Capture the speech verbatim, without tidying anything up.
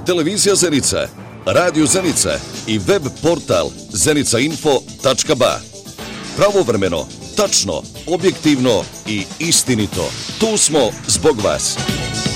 Televizija Zenica, Radio Zenica i web portal zenica info tačka ba. Pravovremeno, tačno, objektivno i istinito. Tu smo zbog vas.